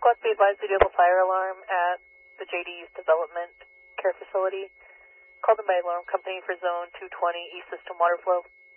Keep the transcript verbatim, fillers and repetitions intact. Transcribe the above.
Request be advised we do have a fire alarm at the J D East Development Care Facility. Called in by alarm company for zone two twenty East System Water Flow.